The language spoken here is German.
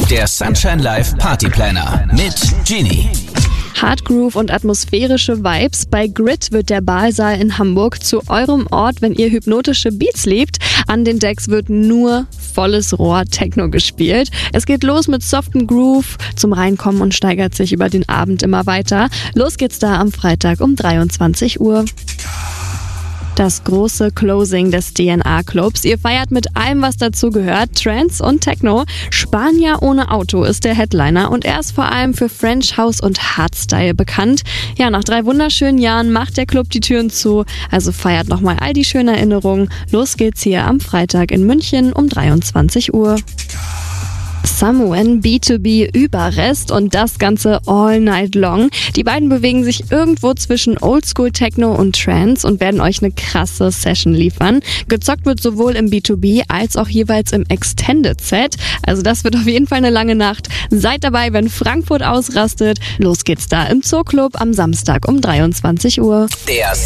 Der Sunshine Live Party Planner mit Genie. Hardgroove und atmosphärische Vibes. Bei Grid wird der Baalsaal in Hamburg zu eurem Ort, wenn ihr hypnotische Beats liebt. An den Decks wird nur volles Rohr Techno gespielt. Es geht los mit softem Groove zum Reinkommen und steigert sich über den Abend immer weiter. Los geht's da am Freitag um 23 Uhr. Das große Closing des DNA-Clubs. Ihr feiert mit allem, was dazu gehört, Trance und Techno. Spanier ohne Auto ist der Headliner und er ist vor allem für French House und Hardstyle bekannt. Ja, nach 3 wunderschönen Jahren macht der Club die Türen zu, also feiert nochmal all die schönen Erinnerungen. Los geht's hier am Freitag in München um 23 Uhr. Someone B2B Überrest und das Ganze all night long. Die beiden bewegen sich irgendwo zwischen Oldschool Techno und Trance und werden euch eine krasse Session liefern. Gezockt wird sowohl im B2B als auch jeweils im Extended Set. Also das wird auf jeden Fall eine lange Nacht. Seid dabei, wenn Frankfurt ausrastet. Los geht's da im Zoo Club am Samstag um 23 Uhr. Der